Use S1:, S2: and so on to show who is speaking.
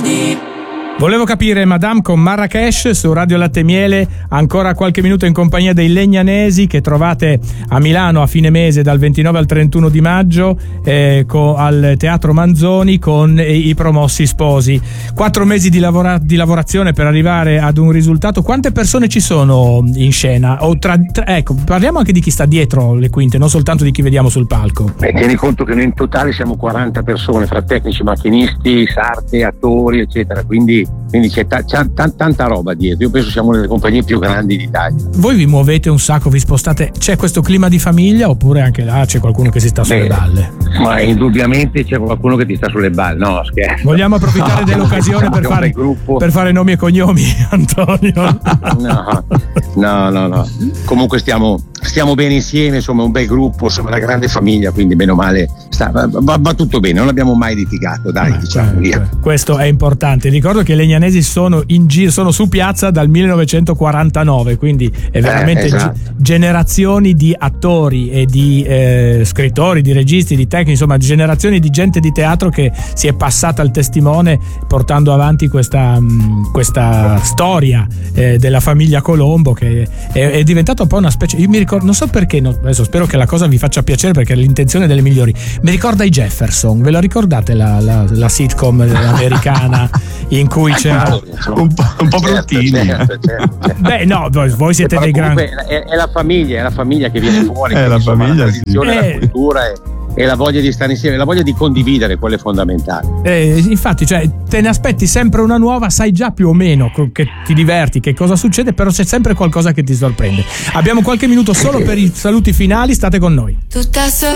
S1: Volevo capire, Madame, con Marrakesh su Radio Latte e Miele, ancora qualche minuto in compagnia dei Legnanesi, che trovate a Milano a fine mese dal 29 al 31 di maggio al Teatro Manzoni con i Promossi Sposi. 4 mesi di lavorazione per arrivare ad un risultato. Quante persone ci sono in scena? Ecco, parliamo anche di chi sta dietro le quinte, non soltanto di chi vediamo sul palco.
S2: Tieni conto che noi in totale siamo 40 persone, fra tecnici, macchinisti, sarte, attori, eccetera, quindi c'è tanta roba dietro. Io penso siamo una delle compagnie più grandi d'Italia.
S1: Voi vi muovete un sacco, vi spostate, c'è questo clima di famiglia oppure anche là c'è qualcuno che si sta sulle balle? Ma
S2: indubbiamente c'è qualcuno che ti sta sulle balle, no scherzo.
S1: Vogliamo approfittare dell'occasione per fare nomi e cognomi, Antonio?
S2: No. Comunque stiamo bene insieme, insomma, un bel gruppo, insomma, una grande famiglia, quindi bene o male va tutto bene, non abbiamo mai litigato, dai, diciamo via.
S1: Questo è importante. Ricordo che i legnanesi sono in giro, sono su piazza dal 1949, quindi è veramente
S2: esatto.
S1: Generazioni di attori e di scrittori, di registi, di tecnici, insomma generazioni di gente di teatro che si è passata al testimone portando avanti questa storia della famiglia Colombo, che è diventata un po' una specie, io mi ricordo, non so perché, adesso spero che la cosa vi faccia piacere perché l'intenzione è delle migliori, mi ricorda i Jefferson, ve la ricordate la sitcom americana in cui c'era
S3: un po' bruttini?
S2: Certo.
S1: Beh no, voi siete dei grandi,
S2: è la famiglia che viene fuori,
S3: è la famiglia,
S2: la tradizione, la cultura e la voglia di stare insieme, la voglia di condividere, quello è fondamentale.
S1: Infatti, cioè, te ne aspetti sempre una nuova, sai già più o meno che ti diverti, che cosa succede, però c'è sempre qualcosa che ti sorprende. Abbiamo qualche minuto solo per i saluti finali, state con noi.
S4: Tutta sola